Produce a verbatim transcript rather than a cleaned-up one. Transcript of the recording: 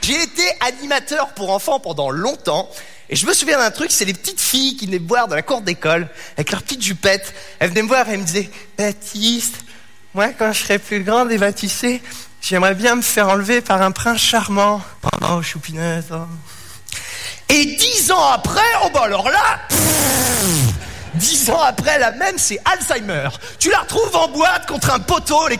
J'ai été animateur pour enfants pendant longtemps. Et je me souviens d'un truc, c'est les petites filles qui venaient me voir dans la cour d'école, avec leurs petites jupettes. Elles venaient me voir et elles me disaient, Baptiste, moi quand je serai plus grande, et ben tu sais, j'aimerais bien me faire enlever par un prince charmant. Oh, choupinette. Oh. Et dix ans après, oh bah alors là, pff, dix ans après, la même, c'est Alzheimer. Tu la retrouves en boîte contre un poteau, les